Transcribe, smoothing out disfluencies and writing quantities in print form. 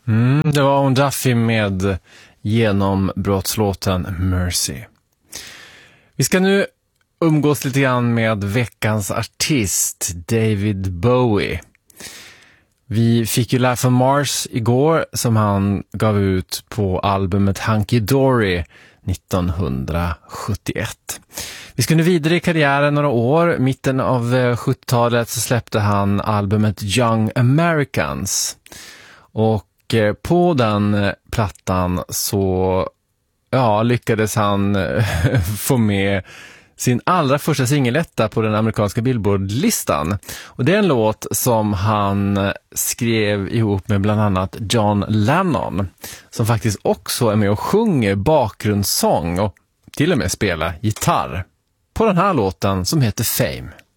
Det var Eoin Duffy med genombrottslåten Mercy. Vi ska nu umgås lite grann med veckans artist, David Bowie. Vi fick ju Life on Mars igår som han gav ut på albumet Hunky Dory 1971. Vi ska nu vidare i karriären några år. Mitten av 70-talet så släppte han albumet Young Americans. Och på den plattan så lyckades han få med sin allra första singeletta på den amerikanska Billboard-listan. Och det är en låt som han skrev ihop med bland annat John Lennon, som faktiskt också är med och sjunger bakgrundssång och till och med spelar gitarr på den här låten som heter Fame.